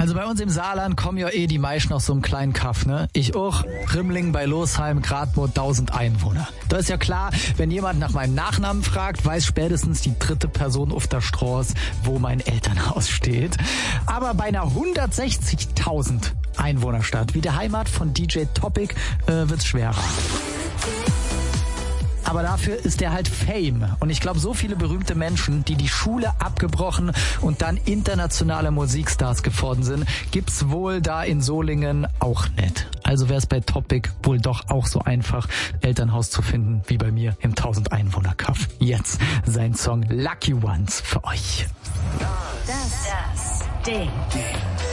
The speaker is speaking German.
Also bei uns im Saarland kommen ja die meisten aus so einem kleinen Kaff, ne? Ich auch, Rimmling bei Losheim, grad nur 1000 Einwohner. Da ist ja klar, wenn jemand nach meinem Nachnamen fragt, weiß spätestens die dritte Person auf der Straße, wo mein Elternhaus steht. Aber bei einer 160.000 Einwohnerstadt wie der Heimat von DJ Topic wird's schwerer. Aber dafür ist er halt Fame. Und ich glaube, so viele berühmte Menschen, die die Schule abgebrochen und dann internationale Musikstars geworden sind, gibt's wohl da in Solingen auch nicht. Also wäre es bei Topic wohl doch auch so einfach, Elternhaus zu finden, wie bei mir im 1000-Einwohner-Kaff. Jetzt sein Song Lucky Ones für euch. Das Ding.